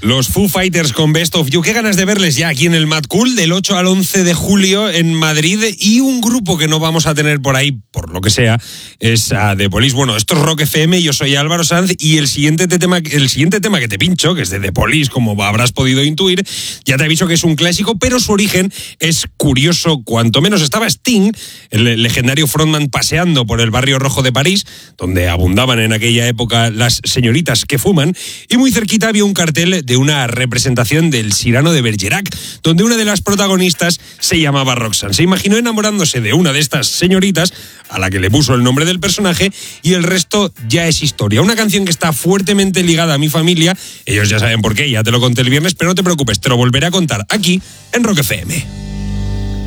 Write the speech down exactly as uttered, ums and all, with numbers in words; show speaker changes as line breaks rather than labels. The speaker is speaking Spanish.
Los Foo Fighters con Best of You. Qué ganas de verles ya aquí en el Mad Cool del ocho al once de julio en Madrid. Y un grupo que no vamos a tener por ahí, por lo que sea, es uh, The Police. Bueno, esto es Rock F M, yo soy Álvaro Sanz y el siguiente tema, el siguiente tema que te pincho, que es de The Police, como habrás podido intuir, ya te aviso que es un clásico, pero su origen es curioso. Cuanto menos estaba Sting, el legendario frontman, paseando por el barrio rojo de París, donde abundaban en aquella época las señoritas que fuman, y muy cerquita había un cartel de una representación del Cyrano de Bergerac, donde una de las protagonistas se llamaba Roxanne. Se imaginó enamorándose de una de estas señoritas, a la que le puso el nombre del personaje, y el resto ya es historia. Una canción que está fuertemente ligada a mi familia, ellos ya saben por qué, ya te lo conté el viernes, pero no te preocupes, te lo volveré a contar aquí en Rock F M.